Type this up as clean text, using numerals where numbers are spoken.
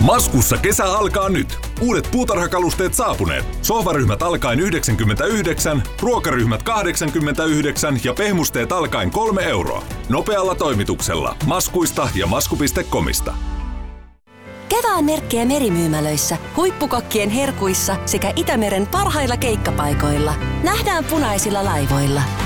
Maskussa kesä alkaa nyt. Uudet puutarhakalusteet saapuneet. Sohvaryhmät alkaen 99, ruokaryhmät 89 ja pehmusteet alkaen 3 euroa. Nopealla toimituksella. Maskuista ja masku.comista. Kevään merkkejä merimyymälöissä, huippukokkien herkuissa sekä Itämeren parhailla keikkapaikoilla. Nähdään punaisilla laivoilla.